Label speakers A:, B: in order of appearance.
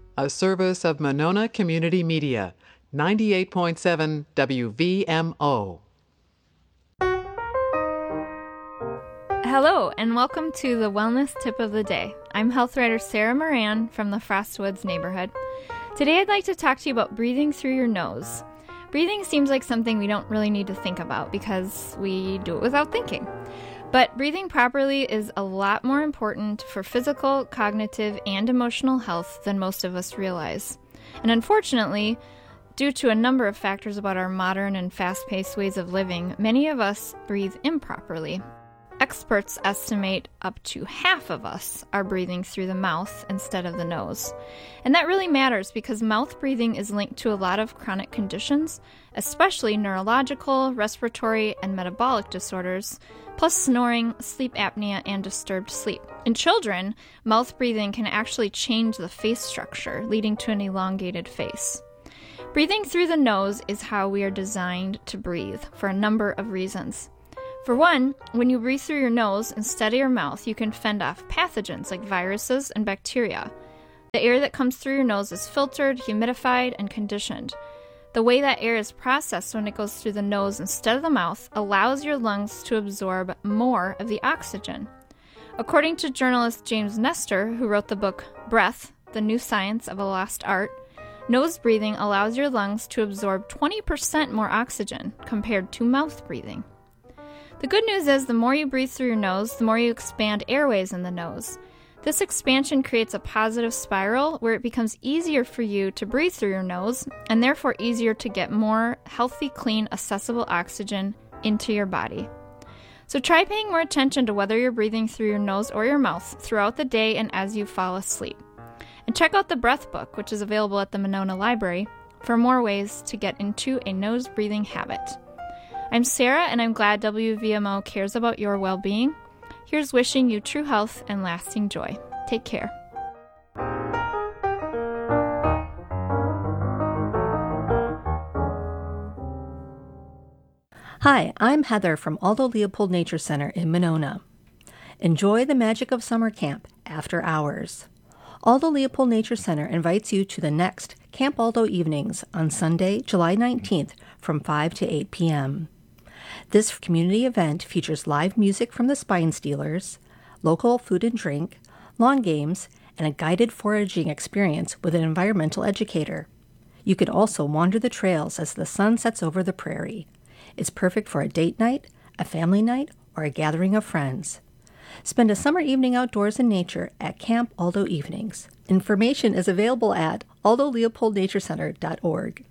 A: a service of Monona Community Media, 98.7 WVMO.
B: Hello, and welcome to the Wellness Tip of the Day. I'm health writer Sarah Moran from the Frostwoods neighborhood. Today I'd like to talk to you about breathing through your nose. Breathing seems like something we don't really need to think about because we do it without thinking. But breathing properly is a lot more important for physical, cognitive, and emotional health than most of us realize. And unfortunately, due to a number of factors about our modern and fast-paced ways of living, many of us breathe improperly. Experts estimate up to half of us are breathing through the mouth instead of the nose. And that really matters because mouth breathing is linked to a lot of chronic conditions, especially neurological, respiratory, and metabolic disorders, plus snoring, sleep apnea, and disturbed sleep. In children, mouth breathing can actually change the face structure, leading to an elongated face. Breathing through the nose is how we are designed to breathe for a number of reasons. For one, when you breathe through your nose instead of your mouth, you can fend off pathogens like viruses and bacteria. The air that comes through your nose is filtered, humidified, and conditioned. The way that air is processed when it goes through the nose instead of the mouth allows your lungs to absorb more of the oxygen. According to journalist James Nestor, who wrote the book Breath, The New Science of a Lost Art, nose breathing allows your lungs to absorb 20% more oxygen compared to mouth breathing. The good news is the more you breathe through your nose, the more you expand airways in the nose. This expansion creates a positive spiral where it becomes easier for you to breathe through your nose and therefore easier to get more healthy, clean, accessible oxygen into your body. So try paying more attention to whether you're breathing through your nose or your mouth throughout the day and as you fall asleep. And check out the Breath book, which is available at the Monona Library, for more ways to get into a nose breathing habit. I'm Sarah, and I'm glad WVMO cares about your well-being. Here's wishing you true health and lasting joy. Take care.
C: Hi, I'm Heather from Aldo Leopold Nature Center in Monona. Enjoy the magic of summer camp after hours. Aldo Leopold Nature Center invites you to the next Camp Aldo evenings on Sunday, July 19th from 5 to 8 p.m. This community event features live music from the Spine Stealers, local food and drink, lawn games, and a guided foraging experience with an environmental educator. You can also wander the trails as the sun sets over the prairie. It's perfect for a date night, a family night, or a gathering of friends. Spend a summer evening outdoors in nature at Camp Aldo Evenings. Information is available at aldoleopoldnaturecenter.org.